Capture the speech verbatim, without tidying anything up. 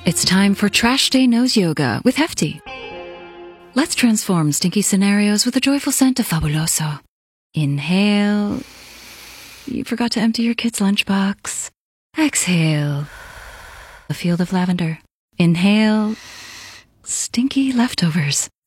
It's time for Trash Day Nose Yoga with Hefty. Let's transform stinky scenarios with a joyful scent of Fabuloso. Inhale. You forgot to empty your kid's lunchbox. Exhale. A field of lavender. Inhale. Stinky leftovers.